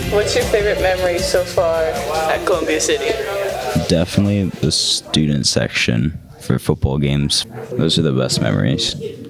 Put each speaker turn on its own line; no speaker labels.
What's your favorite memory so far at Columbia City?
Definitely the student section for football games. Those are the best memories.